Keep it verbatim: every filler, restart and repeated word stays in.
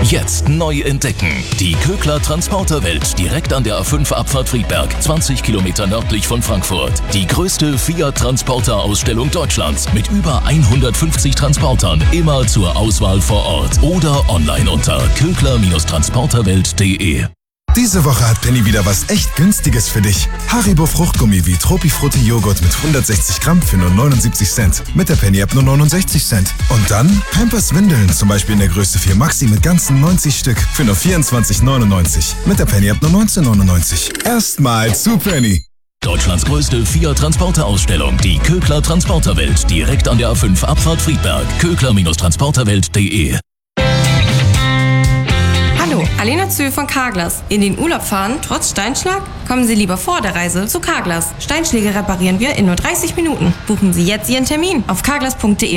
Jetzt neu entdecken. Die Kögler Transporterwelt direkt an der A fünf Abfahrt Friedberg, zwanzig Kilometer nördlich von Frankfurt. Die größte Fiat-Transporter-Ausstellung Deutschlands mit über hundertfünfzig Transportern, immer zur Auswahl vor Ort oder online unter kögler Transporterwelt punkt de. Diese Woche hat Penny wieder was echt Günstiges für dich. Haribo Fruchtgummi wie Tropifrutti Joghurt mit hundertsechzig Gramm für nur neunundsiebzig Cent. Mit der Penny-App nur neunundsechzig Cent. Und dann Pampers Windeln, zum Beispiel in der Größe vier Maxi mit ganzen neunzig Stück für nur vierundzwanzig neunundneunzig. Mit der Penny-App nur neunzehn neunundneunzig. Erstmal zu Penny. Deutschlands größte Fiat-Transporter-Ausstellung, die Kögler Transporterwelt, direkt an der A fünf Abfahrt Friedberg. kögler Transporterwelt punkt de. Hallo, Alena Zöhl von Carglass. In den Urlaub fahren, trotz Steinschlag? Kommen Sie lieber vor der Reise zu Carglass. Steinschläge reparieren wir in nur dreißig Minuten. Buchen Sie jetzt Ihren Termin auf carglass punkt de.